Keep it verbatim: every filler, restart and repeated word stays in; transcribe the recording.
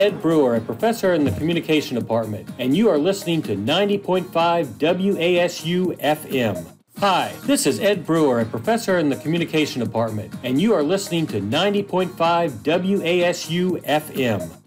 Ed Brewer, a professor in the communication department, and you are listening to ninety point five W A S U F M. Hi, this is Ed Brewer, a professor in the communication department, and you are listening to ninety point five W A S U F M.